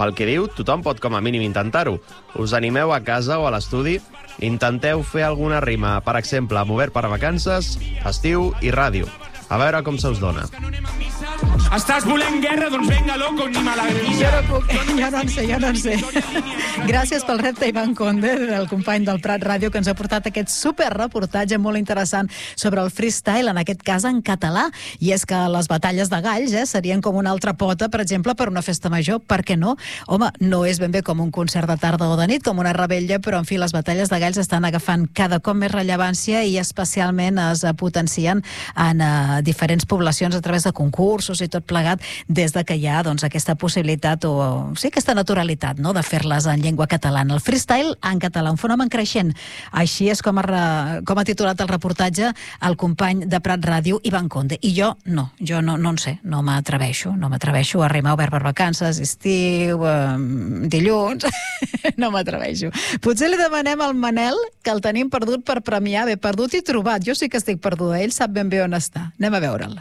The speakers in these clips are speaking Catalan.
Pel que diu, tothom pot com a mínim intentar-ho. Us animeu a casa o a l'estudi, intenteu fer alguna rima, per exemple, amb obert per a vacances, estiu i ràdio. A veure com se us dona. Estàs volent guerra? Doncs venga, loco, ni malagrilla. Jo no en sé. Gràcies pel repte, Ivan Conde, el company del Prat Ràdio, que ens ha portat aquest superreportatge molt interessant sobre el freestyle, en aquest cas en català. I és que les batalles de galls serien com una altra pota, per exemple, per una festa major. Per què no? Home, no és ben bé com un concert de tarda o de nit, com una rebella, però, en fi, les batalles de galls estan agafant cada cop més rellevància i especialment es potencien en diferents poblacions a través de concursos i tot plegat, des de que hi ha aquesta possibilitat o sí, aquesta naturalitat, no?, de fer-les en llengua catalana. El freestyle en català, un fenomen creixent. Així és com ha titulat el reportatge el company de Prat Ràdio, Ivan Conde. I jo no en sé, no m'atreveixo a rimar obert per vacances, estiu, dilluns, no m'atreveixo. Potser li demanem al Manel, que el tenim perdut per premiar, bé, perdut i trobat. Jo sí que estic perduda, ell sap ben bé on està. Anem a veure'l.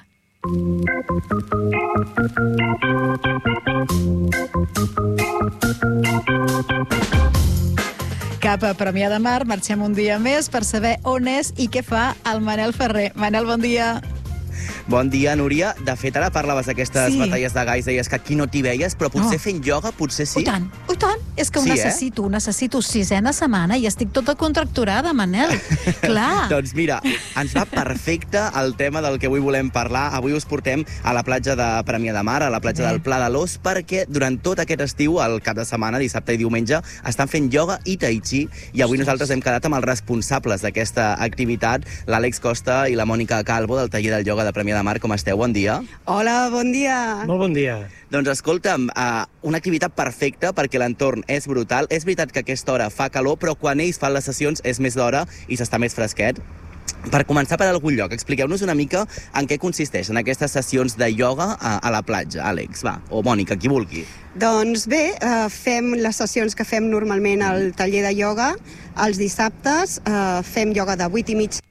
Cap a Premià de Mar, marxem un dia més per saber on és i què fa el Manel Ferrer. Manel, bon dia. Bon dia, Núria. De fet, ara parlaves d'aquestes batalles de galls, deies que aquí no t'hi veies, però potser fent ioga, potser sí. I tant. És que ho necessito 6a setmana i estic tota contracturada, Manel. Clar. Doncs mira, ens va perfecte el tema del que avui volem parlar. Avui us portem a la platja de Premià de Mar, a la platja del Pla de l'Os, perquè durant tot aquest estiu, el cap de setmana, dissabte i diumenge, estan fent ioga i tai chi, i avui nosaltres hem quedat amb els responsables d'aquesta activitat, l'Àlex Costa i la Mònica Calvo, del taller del ioga de Premià de Mar. Com esteu? Bon dia. Hola, bon dia. Molt bon dia. Doncs escolta'm, una activitat perfecta perquè l'entorn és brutal. És veritat que a aquesta hora fa calor, però quan ells fan les sessions és més d'hora i s'està més fresquet. Per començar per algun lloc, expliqueu-nos una mica en què consisteixen aquestes sessions de ioga a la platja. Àlex, va, o Mònica, qui vulgui. Doncs bé, fem les sessions que fem normalment al taller de ioga. Els dissabtes fem ioga de 8:30.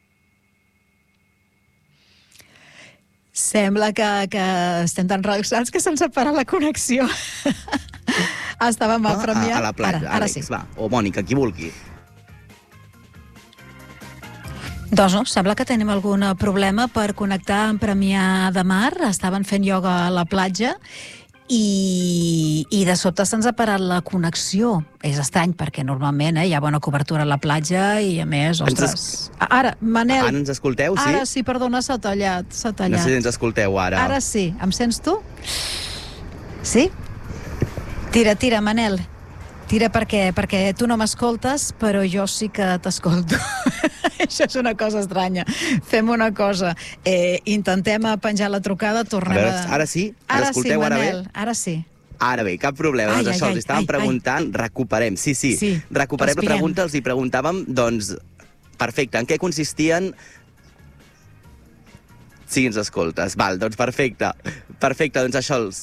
Sembla que estem tan relaxats que se'ns ha parat la connexió. Estàvem a Premià. A la platja, Àlex, sí. Va, o Mònica, qui vulgui. Doncs no, sembla que tenim algun problema per connectar amb Premià de Mar. Estaven fent ioga a la platja i de sobte se'ns ha parat la connexió. És estrany, perquè normalment hi ha bona cobertura a la platja i, a més, ostres... Ara, Manel... Ara ens escolteu, sí? Ara sí, perdona, s'ha tallat. No sé si ens escolteu ara. Ara sí. Em sents tu? Sí? Tira, Manel. Tira perquè tu no m'escoltes, però jo sí que t'escolto. Això és una cosa estranya. Fem una cosa. Intentem penjar la trucada, tornem a... veure, ara sí? Ara escolteu, sí, Manel, ara bé? Ara sí. Ara bé, cap problema. Doncs això, els estàvem preguntant, recuperem. Sí, recuperem la pregunta, els hi preguntàvem, doncs, perfecte, en què consistien... Sí, ens escoltes. Val, doncs perfecte. Perfecte, doncs això els...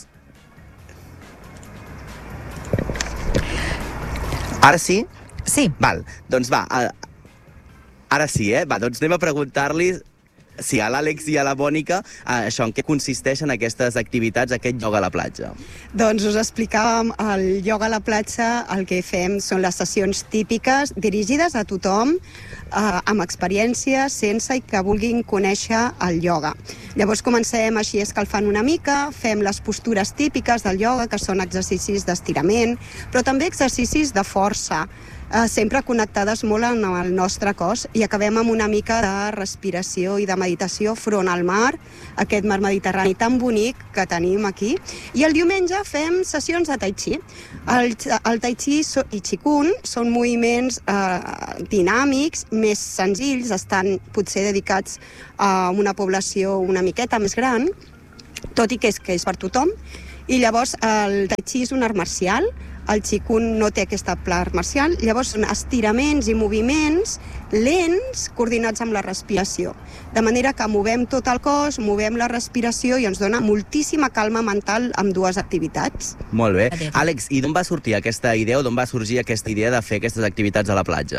Ara sí? Sí. Val, doncs va, ara sí, Va, doncs anem a preguntar-li, sí, a l'Àlex i a la Mònica, això, en què consisteixen aquestes activitats, aquest ioga a la platja. Doncs us explicàvem, el ioga a la platja, el que fem són les sessions típiques dirigides a tothom, amb experiència, sense i que vulguin conèixer el ioga. Llavors comencem així escalfant una mica, fem les postures típiques del ioga, que són exercicis d'estirament, però també exercicis de força, sempre connectades molt amb el nostre cos, i acabem amb una mica de respiració i de meditació front al mar, aquest mar Mediterrani tan bonic que tenim aquí. I el diumenge fem sessions de tai chi. El tai chi i qigong són moviments dinàmics, més senzills, estan potser dedicats a una població una miqueta més gran, tot i que és per tothom. I llavors el tai chi és un art marcial, el qigong no té aquesta art marcial, llavors són estiraments i moviments lents coordinats amb la respiració. De manera que movem tot el cos, movem la respiració i ens dona moltíssima calma mental amb dues activitats. Molt bé. Àlex, i d'on va sortir aquesta idea o d'on va sorgir aquesta idea de fer aquestes activitats a la platja?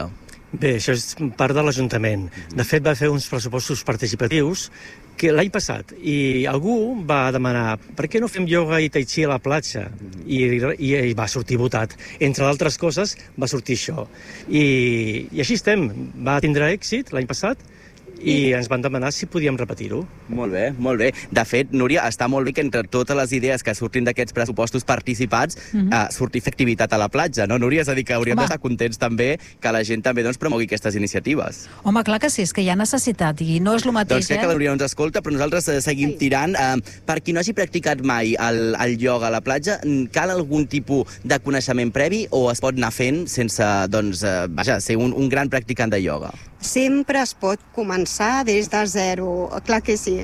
Bé, això és part de l'Ajuntament. De fet, va fer uns pressupostos participatius que l'any passat, i algú va demanar per què no fem ioga i tai chi a la platja? I va sortir votat. Entre d'altres coses, va sortir això. I així estem. Va tindre èxit l'any passat i ens van demanar si podíem repetir-ho. Molt bé, molt bé. De fet, Núria, està molt bé que entre totes les idees que surtin d'aquests pressupostos participats surti fer activitat a la platja, no, Núria? És a dir, que hauríem d'estar contents també que la gent també promogui aquestes iniciatives. Home, clar que sí, és que hi ha necessitat i no és el mateix, Doncs crec que la Núria no ens escolta, però nosaltres seguim tirant. Per qui no hagi practicat mai el ioga a la platja, cal algun tipus de coneixement previ o es pot anar fent sense, ser un gran practicant de ioga? Sempre es pot començar des de zero, clar que sí.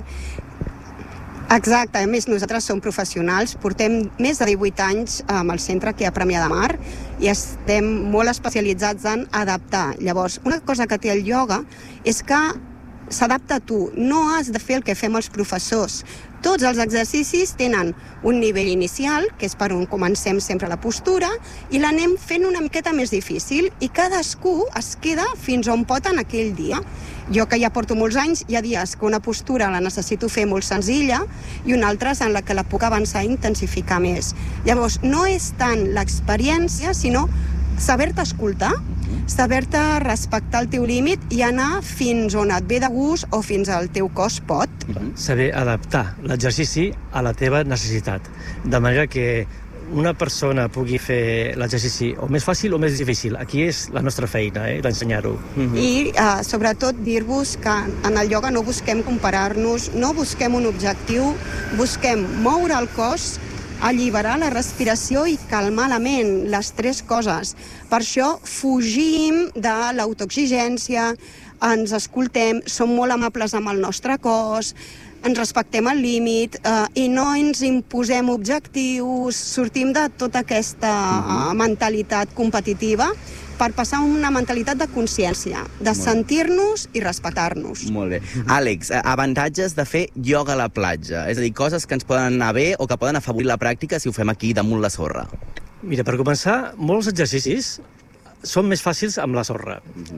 Exacte, a més nosaltres som professionals, portem més de 18 anys amb el centre aquí a Premià de Mar i estem molt especialitzats en adaptar. Llavors, una cosa que té el ioga és que s'adapta a tu, no has de fer el que fem els professors. Tots els exercicis tenen un nivell inicial, que és per on comencem sempre la postura, i l'anem fent una miqueta més difícil, i cadascú es queda fins on pot en aquell dia. Jo, que ja porto molts anys, hi ha dies que una postura la necessito fer molt senzilla i una altra és en la que la puc avançar i intensificar més. Llavors, no és tant l'experiència, sinó saber-te escoltar, saber-te respectar el teu límit i anar fins on et ve de gust o fins al teu cos pot. Saber adaptar l'exercici a la teva necessitat, de manera que una persona pugui fer l'exercici o més fàcil o més difícil. Aquí és la nostra feina, d'ensenyar-ho. I sobretot dir-vos que en el ioga no busquem comparar-nos, no busquem un objectiu, busquem moure el cos, alliberar la respiració i calmar la ment, les tres coses. Per això fugim de l'autoexigència, ens escoltem, som molt amables amb el nostre cos, ens respectem el límit i no ens imposem objectius, sortim de tota aquesta mentalitat competitiva per passar a una mentalitat de consciència, de sentir-nos i respectar-nos. Molt bé. Àlex, avantatges de fer ioga a la platja, és a dir, coses que ens poden anar bé o que poden afavorir la pràctica si ho fem aquí damunt la sorra. Mira, per començar, molts exercicis són més fàcils amb la sorra.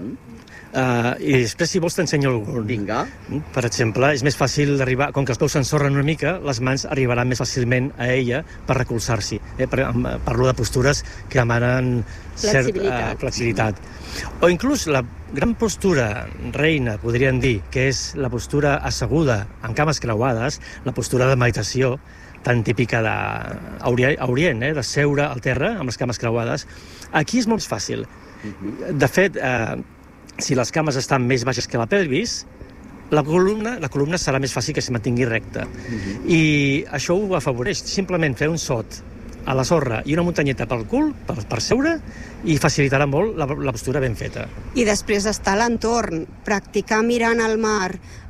I després, si vols, t'ensenyo algun. Vinga. Per exemple, és més fàcil d'arribar, com que els peus s'ensorren una mica, les mans arribaran més fàcilment a ella per recolzar-s'hi. Parlo de postures que demanen certa flexibilitat. O inclús la gran postura reina, podríem dir, que és la postura asseguda en cames creuades, la postura de meditació, tan típica d'Orient, de seure al terra amb les cames creuades. Aquí és molt fàcil. De fet, si les cames estan més baixes que la pelvis, la columna serà més fàcil que es mantingui recta. I això ho afavoreix. Simplement fer un sot a la sorra i una muntanyeta pel cul, per seure, i facilitarà molt la postura ben feta. I després estar a l'entorn, practicar mirant al mar,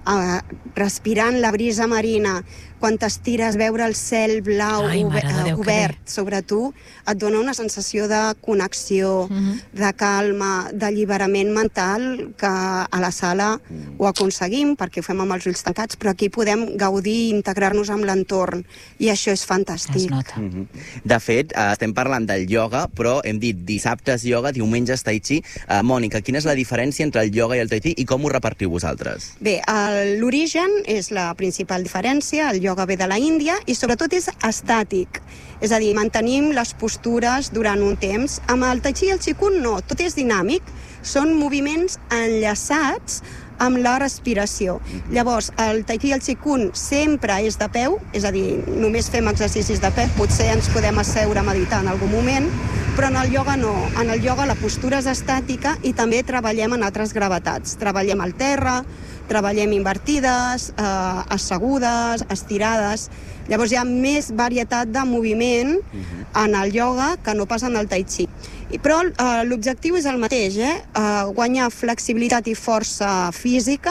respirant la brisa marina, quan t'estires, veure el cel blau obert sobre tu, et dona una sensació de connexió, de calma, d'alliberament mental, que a la sala ho aconseguim perquè ho fem amb els ulls tancats, però aquí podem gaudir i integrar-nos amb l'entorn, i això és fantàstic. Es nota. De fet, estem parlant del ioga, però hem dit dissabtes ioga, diumenges tai chi. Mònica, quina és la diferència entre el ioga i el tai chi i com ho repartiu vosaltres? Bé, l'origen és la principal diferència, el ioga ve de la Índia i sobretot és estàtic, és a dir, mantenim les postures durant un temps. Amb el tai chi i el qigong no, tot és dinàmic, són moviments enllaçats amb la respiració. Llavors, el tai chi i el qigong sempre és de peu, és a dir, només fem exercicis de peu, potser ens podem asseure a meditar en algun moment, però en el ioga no. En el ioga la postura és estàtica i també treballem en altres gravetats. Treballem al terra, treballem invertides, assegudes, estirades. Llavors hi ha més varietat de moviment en el ioga que no pas en el tai chi. Però l'objectiu és el mateix, guanyar flexibilitat i força física,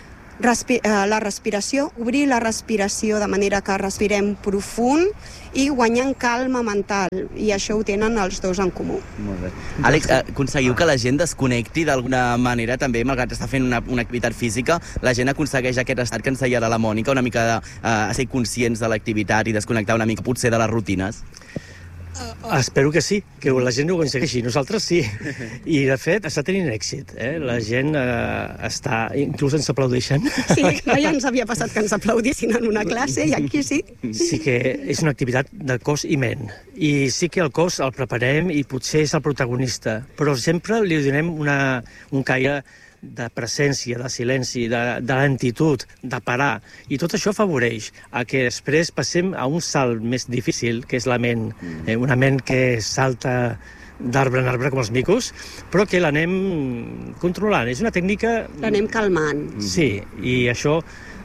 la respiració, obrir la respiració de manera que respirem profund i guanyant calma mental, i això ho tenen els dos en comú. Molt bé. Àlex, aconseguiu que la gent desconnecti d'alguna manera també, malgrat estar fent una activitat física, la gent aconsegueix aquest estat que ens deia la Mònica, una mica de ser conscients de l'activitat i desconnectar una mica potser de les rutines? Espero que sí, que la gent ho aconsegueixi. Nosaltres sí. I, de fet, està tenint èxit. La gent està... Inclús ens aplaudeixen. Sí, ja ens havia passat que ens aplaudissin en una classe i aquí sí. Sí que és una activitat de cos i ment. I sí que el cos el preparem i potser és el protagonista, però sempre li donem un caire de presència, de silenci, de lentitud, de parar. I tot això afavoreix a que després passem a un salt més difícil, que és la ment. Una ment que salta d'arbre en arbre com els micos, però que l'anem controlant. És una tècnica... L'anem calmant. Sí, i això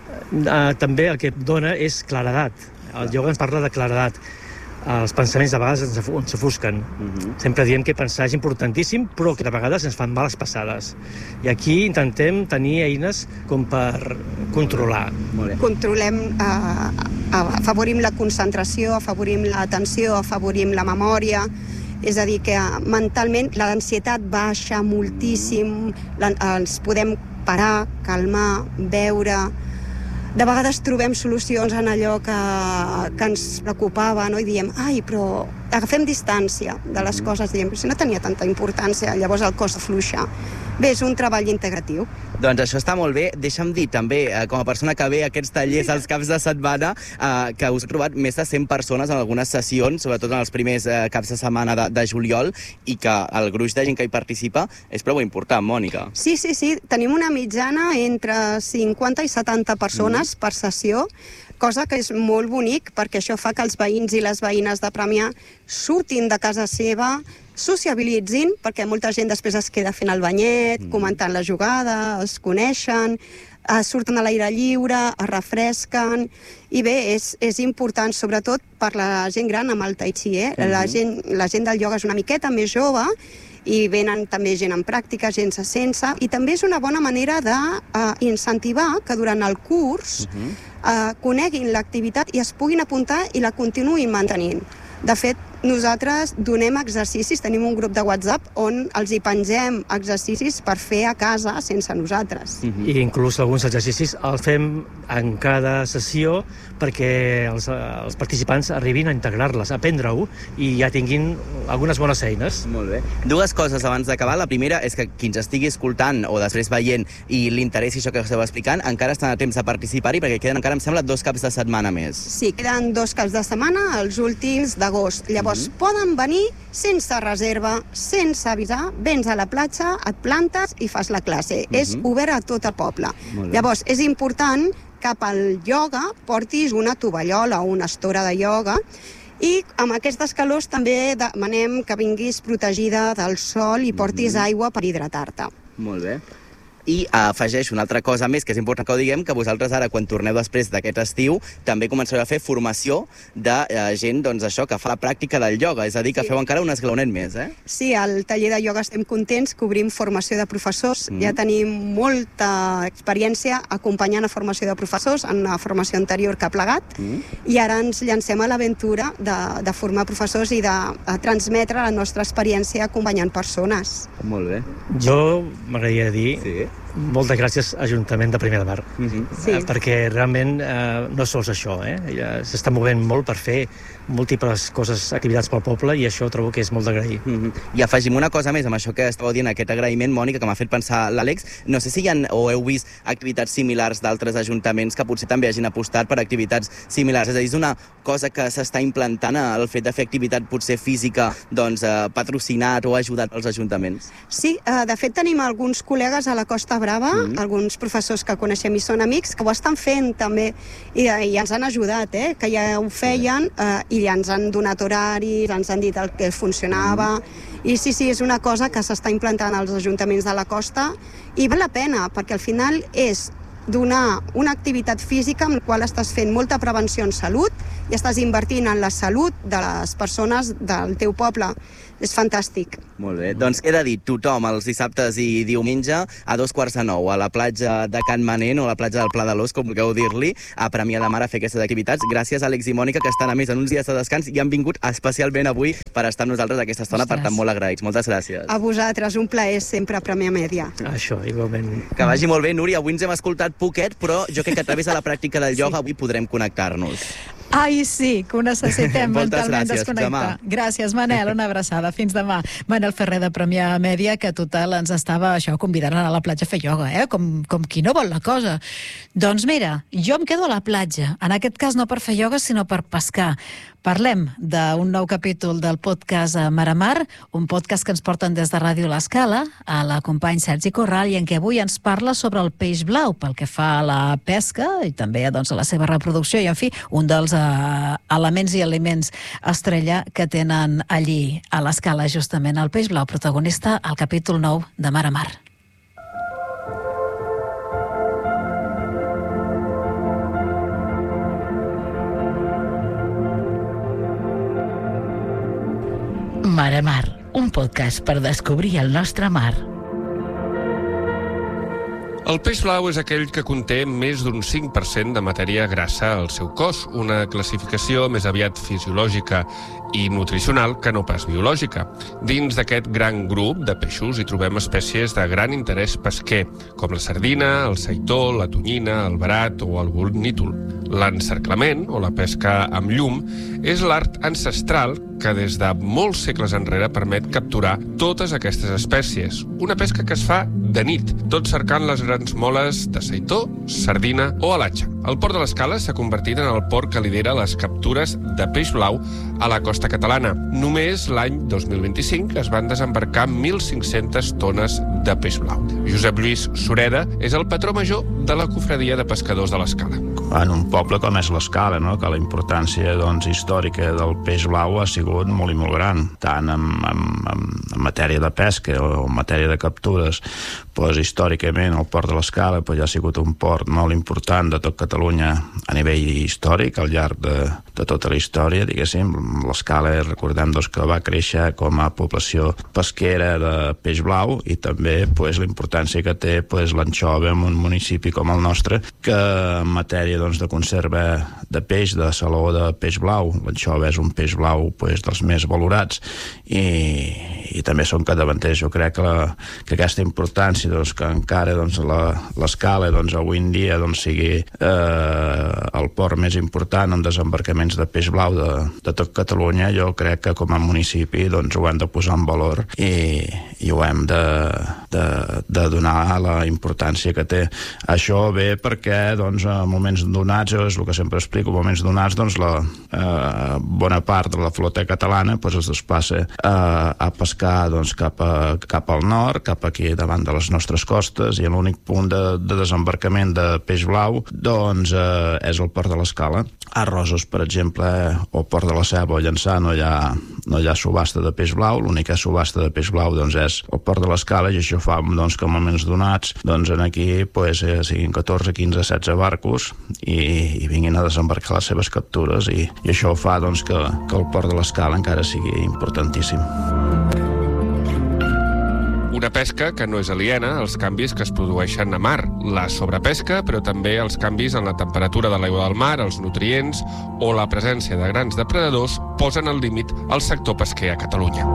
també el que dona és claredat. El ioga ens parla de claredat. Els pensaments de vegades ens s'ofusquen. Sempre diem que pensar és importantíssim, però que de vegades ens fan males passades. I aquí intentem tenir eines com per controlar. Controlem, afavorim la concentració, afavorim l'atenció, afavorim la memòria. És a dir, que mentalment l'ansietat baixa moltíssim, ens podem parar, calmar, veure... De vegades trobem solucions en allò que ens preocupava, no? I diem, però agafem distància de les coses, diem, si no tenia tanta importància, llavors el cos afluixa. Bé, és un treball integratiu. Doncs això està molt bé. Deixa'm dir també, com a persona que ve a aquests tallers als caps de setmana, que us he trobat més de 100 persones en algunes sessions, sobretot en els primers caps de setmana de juliol, i que el gruix de gent que hi participa és prou important, Mònica. Sí. Tenim una mitjana entre 50 i 70 persones per sessió, cosa que és molt bonic perquè això fa que els veïns i les veïnes de Premià surtin de casa seva, sociabilitzin, perquè molta gent després es queda fent el banyet, comentant la jugada, es coneixen, surten a l'aire lliure, es refresquen, i bé, és important, sobretot per la gent gran amb el tai chi, la gent del ioga és una miqueta més jove, i venen també gent en pràctica, gent sense, i també és una bona manera d'incentivar que durant el curs coneguin l'activitat i es puguin apuntar i la continuïn mantenint. De fet, nosaltres donem exercicis, tenim un grup de WhatsApp on els hi pengem exercicis per fer a casa sense nosaltres. I inclús alguns exercicis els fem en cada sessió perquè els participants arribin a integrar-les, a aprendre-ho i ja tinguin algunes bones eines. Molt bé. Dues coses abans d'acabar. La primera és que qui ens estigui escoltant o després veient i li interessi això que esteu explicant, encara estan a temps de participar-hi perquè queden encara, em sembla, 2 caps de setmana més. Sí, queden 2 caps de setmana, els últims d'agost. Llavors, poden venir sense reserva, sense avisar, vens a la platja, et plantes i fas la classe. És obert a tot el poble. Llavors, és important que pel ioga portis una tovallola o una estora de ioga i amb aquestes calors també demanem que vinguis protegida del sol i portis aigua per hidratar-te. Molt bé. I afegeixo una altra cosa més, que és important que ho diguem, que vosaltres ara, quan torneu després d'aquest estiu, també començareu a fer formació de gent, doncs això, que fa la pràctica del ioga, és a dir, que feu encara un esglaonet més, Sí, al taller de ioga estem contents, cobrim formació de professors, ja tenim molta experiència acompanyant a formació de professors en una formació anterior que ha plegat, i ara ens llancem a l'aventura de formar professors i de transmetre la nostra experiència acompanyant persones. Molt bé. Jo m'agradaria dir moltes gràcies a Ajuntament de Premià de Mar, perquè realment no sols això, s'està movent molt per fer múltiples coses, activitats pel poble, i això trobo que és molt d'agrair. I afegim una cosa més amb això que estàveu dient, aquest agraïment, Mònica, que m'ha fet pensar l'Àlex. No sé si hi ha o heu vist activitats similars d'altres ajuntaments que potser també hagin apostat per activitats similars. És a dir, és una cosa que s'està implantant, el fet de fer activitat potser física, doncs patrocinat o ajudat als ajuntaments. Sí, de fet tenim alguns col·legues a la Costa Brava, alguns professors que coneixem i són amics, que ho estan fent també, i ens han ajudat, que ja ho feien, i ja ens han donat horaris, ens han dit el que funcionava, i sí, és una cosa que s'està implantant als ajuntaments de la costa, i val la pena, perquè al final és donar una activitat física amb la qual estàs fent molta prevenció en salut i estàs invertint en la salut de les persones del teu poble. És fantàstic. Molt bé, doncs queda dit, tothom els dissabtes i diumenge a 8:45 a la platja de Can Manent o a la platja del Pla de l'Os, com vulgueu dir-li, a Premià de Mar a fer aquestes activitats. Gràcies, Àlex i Mònica, que estan a més en uns dies de descans i han vingut especialment avui per estar amb nosaltres aquesta estona. Per tant, molt agraïts. Moltes gràcies. A vosaltres, un plaer sempre a Premià Mèdia. Això, igualment. Que vagi molt bé, Núria. Avui ens hem escoltat poquet, però jo crec que a través de la pràctica del ioga avui podrem connectar-nos. Ai, sí, que ho necessitem mentalment gràcies. desconnectar. Gràcies, Manel, una abraçada. Fins demà. Manel Ferrer de Premià Mèdia, que total ens estava convidant a anar a la platja a fer ioga, com qui no vol la cosa. Doncs mira, jo em quedo a la platja, en aquest cas no per fer ioga, sinó per pescar. Parlem d'un nou capítol del podcast Mar a Mar, un podcast que ens porten des de Ràdio L'Escala, a la company Sergi Corral, i en què avui ens parla sobre el peix blau, pel que fa a la pesca i també a la seva reproducció, i en fi, un dels elements i aliments estrella que tenen allí a l'Escala, justament el peix blau, protagonista al capítol 9 de Mar a Mar. Mar a Mar, un podcast per descobrir el nostre mar. El peix blau és aquell que conté més d'un 5% de matèria grassa al seu cos, una classificació més aviat fisiològica i nutricional que no pas biològica. Dins d'aquest gran grup de peixos hi trobem espècies de gran interès pesquer, com la sardina, el seitó, la tonyina, el verat o el bonítol. L'encerclament, o la pesca amb llum, és l'art ancestral que des de molts segles enrere permet capturar totes aquestes espècies. Una pesca que es fa de nit, tot cercant les grans moles de seitó, sardina o alatxa. El port de l'Escala s'ha convertit en el port que lidera les captures de peix blau a la costa catalana. Només l'any 2025 es van desembarcar 1.500 tones de peix blau. Josep Lluís Sureda és el patró major de la Cofradia de Pescadors de l'Escala. En un poble com és l'Escala, que la importància històrica del peix blau ha sigut molt i molt gran, tant en matèria de pesca o en matèria de captures. Històricament el port de l'Escala ha sigut un port molt important de tot Catalunya a nivell històric, al llarg de tota la història, diguéssim. L'Escala, recordem que va créixer com a població pesquera de peix blau, i també la importància que té l'anxova en un municipi com el nostre, que en matèria de conserva de peix, de saló de peix blau, l'anxova és un peix blau dels més valorats, i també són capdavanters. Jo crec que aquesta importància que encara l'Escala avui en dia sigui el port més important en desembarcaments de peix blau de tot Catalunya, jo crec que com a municipi ho hem de posar en valor i ho hem de donar la importància que té. Això ve perquè a moments donats, és el que sempre explico, a moments donats la bona part de la flota catalana es desplaça a pescar cap al nord, cap aquí davant de les nostres costes, i l'únic punt de desembarcament de peix blau és el port de l'Escala. A Roses, per exemple, o Port de la Ceba o Llançà no hi ha subhasta de peix blau. L'única subhasta de peix blau és el port de l'Escala, i això fa que a moments donats aquí siguin 14, 15, 16 barcos i vinguin a desembarcar les seves captures, i això fa que el port de l'Escala encara sigui importantíssim. Una pesca que no és aliena als canvis que es produeixen a mar, la sobrepesca, però també els canvis en la temperatura de l'aigua del mar, els nutrients o la presència de grans depredadors posen al límit el sector pesquer a Catalunya.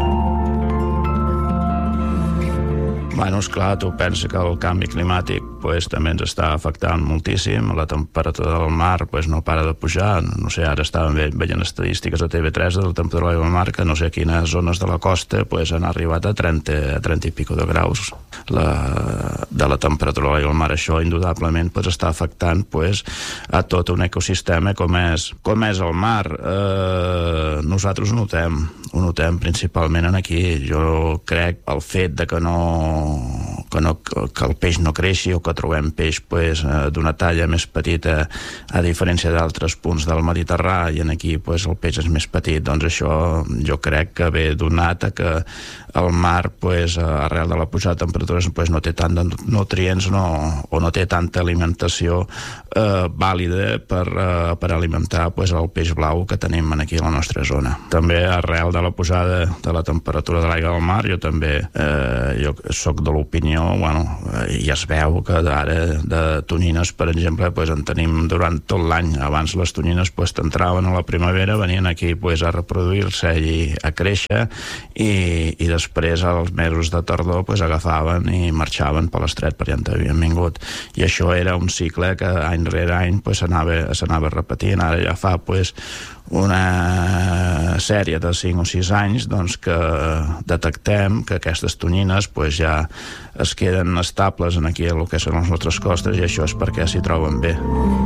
Esclar, tu pensa que el canvi climàtic també ens està afectant moltíssim. La temperatura del mar no para de pujar. No sé, ara estàvem veient estadístiques a TV3 de la temperatura del mar, que no sé a quines zones de la costa han arribat a 30 i pico de graus de la temperatura del mar. Això indudablement està afectant a tot un ecosistema com és el mar. Nosaltres ho notem principalment aquí. Jo crec el fet de que que el peix no creixi o que trobem peix d'una talla més petita a diferència d'altres punts del Mediterrani i aquí el peix és més petit. Doncs això jo crec que ve donat a que el mar, arrel de la pujada de temperatures, no té tant de nutrients o no té tanta alimentació vàlida per alimentar el peix blau que tenim aquí a la nostra zona. També arrel de la pujada de la temperatura de l'aigua del mar, jo també soc de l'opinió, i es veu que ara de tonyines, per exemple, en tenim durant tot l'any. Abans les tonyines entraven a la primavera, venien aquí a reproduir-se i a créixer, i després als mesos de tardor agafaven i marxaven per l'estret per allà on havien vingut. I això era un cicle que any rere any s'anava repetint. Ara ja fa una sèrie de 5 o 6 anys que detectem que aquestes tonyines ja es queden estables aquí a el que són les nostres costes, i això és perquè s'hi troben bé.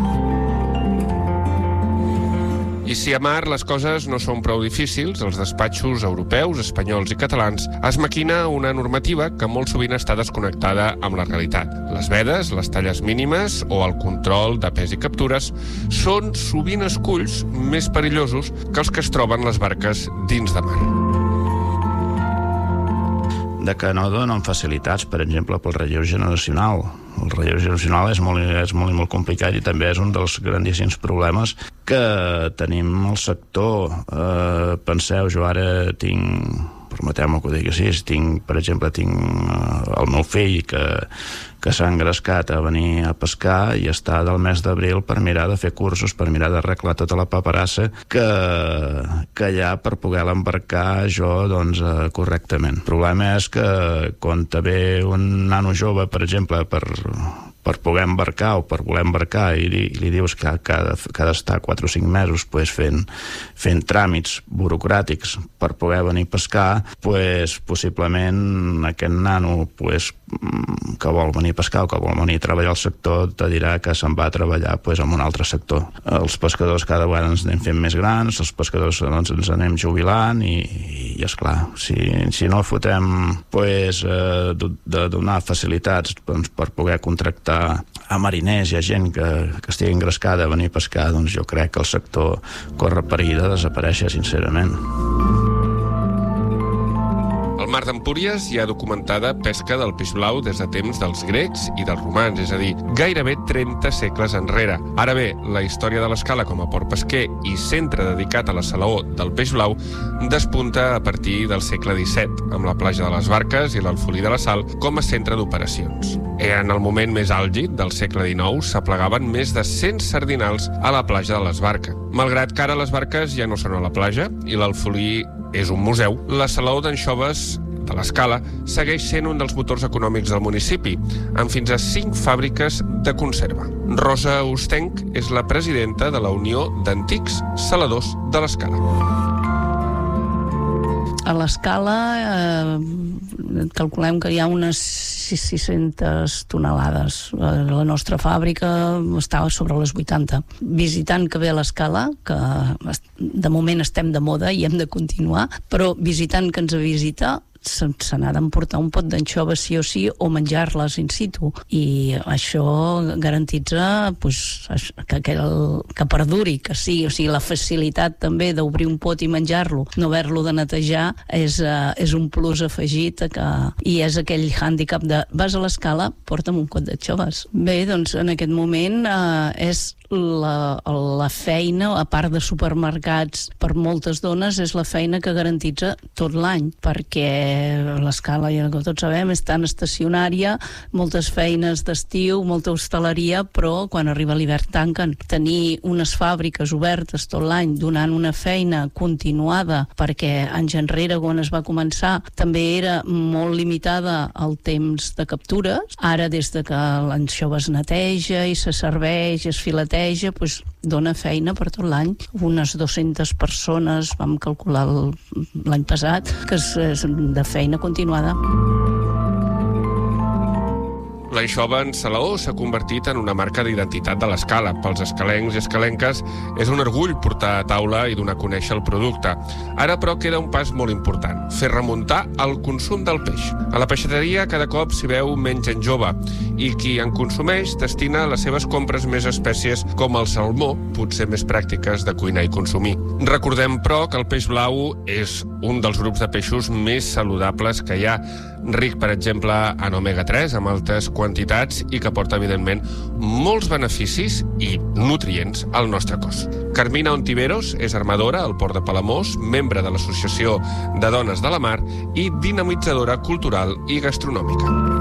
I si a mar les coses no són prou difícils, els despatxos europeus, espanyols i catalans es maquina una normativa que molt sovint està desconnectada amb la realitat. Les vedes, les talles mínimes o el control de pes i captures són sovint esculls més perillosos que els que es troben les barques dins de mar. De que no donen facilitats, per exemple, pel relleu generacional. El relleu generacional és molt complicat i també és un dels grandíssims problemes que tenim al sector. Penseu, jo ara tinc, permeteu-me que ho digui així, per exemple, tinc el meu fill que s'ha engrescat a venir a pescar i està del mes d'abril per mirar de fer cursos, per mirar d'arreglar tota la paperassa que hi ha per poder l'embarcar jo correctament. El problema és que quan te ve un nano jove, per exemple, per poder embarcar o per voler embarcar i li dius que ha d'estar 4 o 5 mesos fent tràmits burocràtics per poder venir a pescar, possiblement aquest nano que vol venir a pescar o que vol venir a treballar al sector te dirà que se'n va a treballar en un altre sector. Els pescadors cada vegada ens anem fent més grans, els pescadors ens anem jubilant i esclar, si no fotem de donar facilitats per poder contractar a mariners i a gent que estigui engrescada a venir a pescar, doncs jo crec que el sector corre perill de desaparèixer, sincerament. Al mar d'Empúries hi ha documentada pesca del peix blau des de temps dels grecs i dels romans, és a dir, gairebé 30 segles enrere. Ara bé, la història de l'Escala com a port pesquer i centre dedicat a la salaó del peix blau despunta a partir del segle XVII, amb la platja de les Barques i l'Alfolí de la Sal com a centre d'operacions. En el moment més àlgid del segle XIX s'aplegaven més de 100 sardinals a la platja de les Barques. Malgrat que ara les barques ja no són a la platja i l'Alfolí és un museu, la salaó d'anxoves de l'Escala segueix sent un dels motors econòmics del municipi, amb fins a 5 fàbriques de conserva. Rosa Ostenc és la presidenta de la Unió d'Antics Saladors de l'Escala. A l'Escala calculem que hi ha unes 600 tonelades. La nostra fàbrica estava sobre les 80. Visitant que ve a l'Escala, que de moment estem de moda i hem de continuar, però visitant que ens visita se n'ha d'emportar un pot d'anxoves sí o sí o menjar-les in situ, i això garantitza que perduri, que sí, o sigui, la facilitat també d'obrir un pot i menjar-lo, no haver-lo de netejar és un plus afegit i és aquell hàndicap de vas a l'Escala, porta'm un pot d'anxoves. Bé, doncs en aquest moment és la feina, a part de supermercats, per moltes dones és la feina que garantitza tot l'any, perquè l'Escala, ja que tots sabem, és tan estacionària, moltes feines d'estiu, molta hostaleria, però quan arriba l'hivern tanquen. Tenir unes fàbriques obertes tot l'any donant una feina continuada, perquè anys enrere, quan es va començar, també era molt limitada el temps de captures. Ara, des de que l'anxova es neteja i se serveix, es fileteja, dona feina per tot l'any. Unes 200 persones, vam calcular l'any passat, que és de feina continuada. L'anxova en salaó s'ha convertit en una marca d'identitat de l'Escala. Pels escalencs i escalenques és un orgull portar a taula i donar a conèixer el producte. Ara, però, queda un pas molt important: fer remuntar el consum del peix. A la peixateria cada cop s'hi veu menys gent jove i qui en consumeix destina les seves compres més a espècies com el salmó, potser més pràctiques de cuinar i consumir. Recordem, però, que el peix blau és un dels grups de peixos més saludables que hi ha, ric, per exemple, en omega-3, amb altes quantitats i que porta, evidentment, molts beneficis i nutrients al nostre cos. Carmina Ontiveros és armadora al Port de Palamós, membre de l'Associació de Dones de la Mar i dinamitzadora cultural i gastronòmica.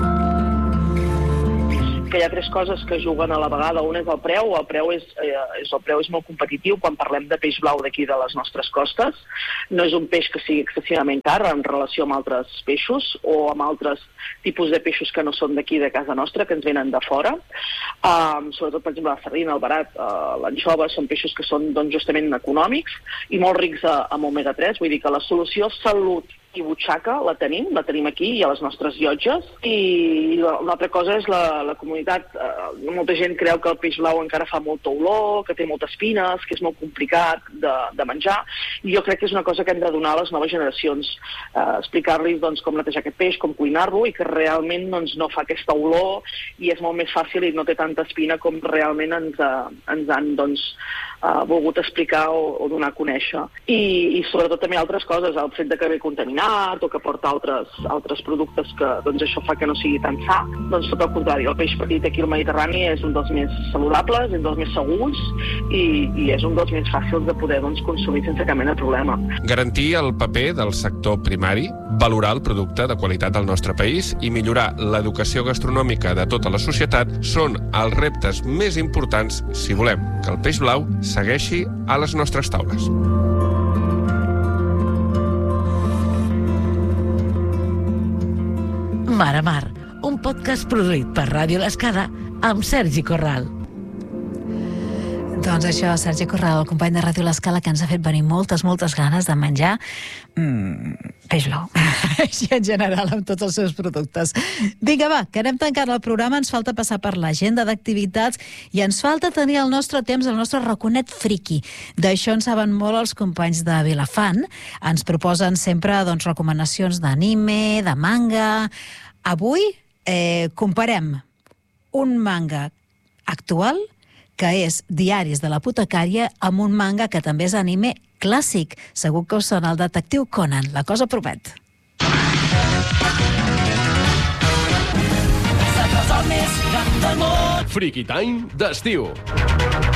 Que hi ha tres coses que juguen a la vegada. Una és el preu. El preu és molt competitiu quan parlem de peix blau d'aquí de les nostres costes. No és un peix que sigui excessivament car en relació amb altres peixos o amb altres tipus de peixos que no són d'aquí de casa nostra, que ens venen de fora. Sobretot, per exemple, la sardina, el barat, l'anxova, són peixos que són justament econòmics i molt rics en omega-3. Vull dir que la solució salut i butxaca la tenim aquí i a les nostres llotges. I una altra cosa és la comunitat. Molta gent creu que el peix blau encara fa molta olor, que té moltes espines, que és molt complicat de menjar, i jo crec que és una cosa que hem de donar a les noves generacions, explicar-los com netejar aquest peix, com cuinar-lo, i que realment no fa aquesta olor i és molt més fàcil i no té tanta espina com realment ens han volgut explicar o donar a conèixer. I sobretot també altres coses, el fet de que ve contaminat o que porta altres productes que això fa que no sigui tan sa. Tot el contrari, el peix petit aquí al Mediterrani és un dels més saludables, és un dels més segurs i és un dels més fàcils de poder consumir sense cap mena de problema. Garantir el paper del sector primari, valorar el producte de qualitat del nostre país i millorar l'educació gastronòmica de tota la societat són els reptes més importants si volem que el peix blau segueixi a les nostres taules. Mar a Mar, un podcast produït per Ràdio L'Escala amb Sergi Corral. Doncs això, Sergi Corral, el company de Ràdio L'Escala, que ens ha fet venir moltes ganes de menjar peix blau. Així en general, amb tots els seus productes. Vinga, va, que anem tancant el programa. Ens falta passar per l'agenda d'activitats i ens falta tenir el nostre temps, el nostre raconet friki. D'això en saben molt els companys de Vilafant. Ens proposen sempre recomanacions d'anime, de manga. Avui comparem un manga actual, que és Diaris de l'apotecària, amb un manga que també és anime clàssic. Segur que us sona el detectiu Conan. La cosa promet. Friki Time d'estiu.